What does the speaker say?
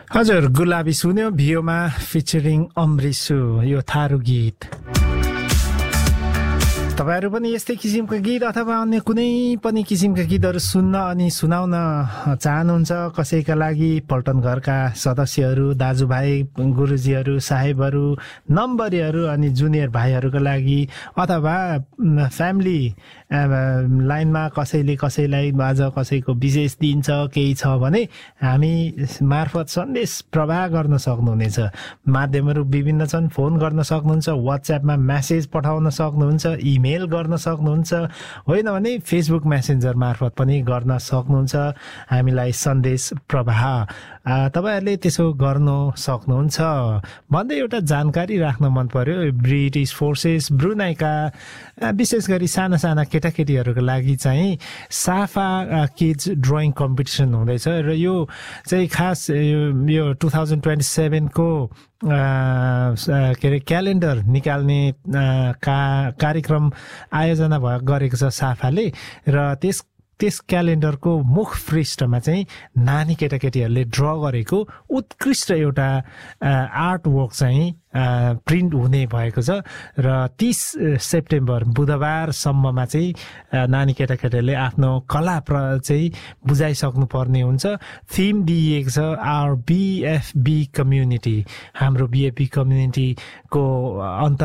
हजुर गुलाबी सुन्यो भियोमा फिचरिङ अमृसु यो थारू गीत तपाईहरु पनि यस्तै किसिमको गीत अथवा अन्य कुनै पनि किसिमका गीतहरु सुन्न अनि सुनाउन चाहनुहुन्छ कसैका लागि पल्टन घरका सदस्यहरु दाजुभाइ गुरुजीहरु साहेबहरु नम्बरीहरु अनि जुनियर भाइहरुका लागि अथवा फ्यामिली लाइनमा कसैले कसैलाई आज कसैको विशेष दिन छ केही छ भने हामी मार्फत सन्देश प्रवाह गर्न सक्नुहुनेछ माध्यमहरु विभिन्न छन् फोन गर्न सक्नुहुन्छ व्हाट्सएपमा मेसेज पठाउन सक्नुहुन्छ इमेल गर्न सक्नुहुन्छ होइन भने फेसबुक मेसेन्जर मार्फत पनि गर्न सक्नुहुन्छ हामीलाई सन्देश प्रवाह तपाईहरुले त्यसो गर्न सक्नुहुन्छ भन्दै एउटा जानकारी राख्न मन पर्यो ब्रिटिश फोर्सेस ब्रुनाईका विशेष गरी साना साना केटाकेटीहरुको लागि चाहिँ साफा किड्स ड्रइङ कम्पिटिसन हुँदैछ र यो चाहिँ खास यो 2027 को के रे क्यालेन्डर निकाल्ने कार्यक्रम आयोजना गरेको छ साफाले र त्यस क्यालेन्डरको मुख पृष्ठमा चाहिँ नानी केटाकेटीहरूले ड्र गरेको उत्कृष्ट एउटा आर्ट वर्क चाहिँ प्रिन्ट हुने भएको छ र 30 सेप्टेम्बर बुधबारसम्ममा चाहिँ नानी केटाकेटीहरूले आफ्नो कला चाहिँ बुझाइसक्नु पर्ने हुन्छ थीम दिइएको छ आवर बीएफबी कम्युनिटी हाम्रो बीएफबी कम्युनिटीको